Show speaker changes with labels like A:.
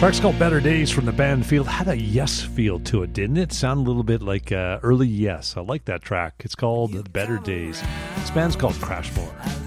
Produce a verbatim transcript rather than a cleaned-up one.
A: Track's called Better Days from the band Field. Had a Yes feel to it, didn't it? Sound a little bit like uh, early Yes. I like that track. It's called Better Days. This band's called Crashmore.